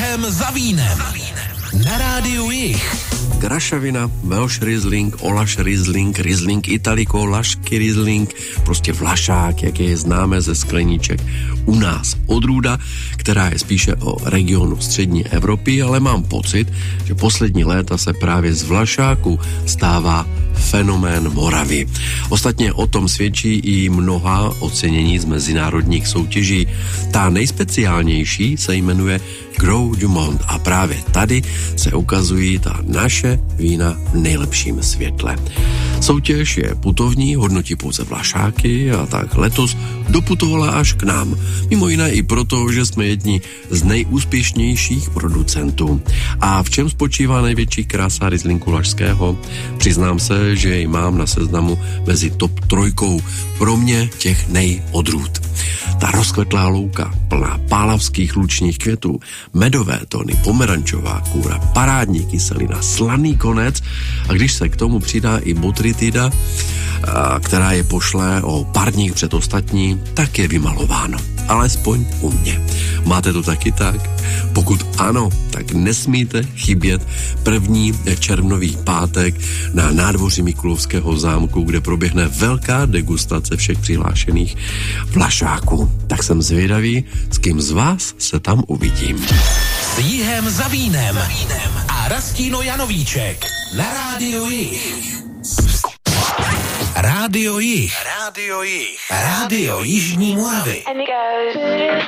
Jihem za vínem. Na rádiu Jih. Grašavina, Welsh Riesling, Olaš Riesling, Riesling Italico, Lašský Riesling, prostě vlašák, jak je známe ze skleníček u nás. Odrůda, která je spíše o regionu střední Evropy, ale mám pocit, že poslední léta se právě z vlašáku stává fenomén Moravy. Ostatně o tom svědčí i mnoha ocenění z mezinárodních soutěží. Ta nejspeciálnější se jmenuje Gros du Monde a právě tady se ukazují ta naše vína v nejlepším světle. Soutěž je putovní, hodnotí pouze vlašáky a tak letos doputovala až k nám. Mimo jiné i proto, že jsme jedni z nejúspěšnějších producentů. A v čem spočívá největší krása Rieslingu lašského? Přiznám se, že ji mám na seznamu mezi top 3 pro mě těch nejodrůd. Ta rozkvetlá louka, plná pálavských lučních květů, medové tóny, pomerančová kůra, parádní kyselina, slaný konec a když se k tomu přidá i botrytida, která je pošle o parník před ostatní, tak je vymalováno. Alespoň u mě. Máte to taky tak? Pokud ano, tak nesmíte chybět 1. červnový pátek na nádvoří Mikulovského zámku, kde proběhne velká degustace všech přihlášených vlašáků. Tak jsem zvědavý, s kým z vás se tam uvidím. S Jihem za vínem a Rastíno Janovíček na rádiu Jih. Rádio Jih. Rádio Jižní Moravy.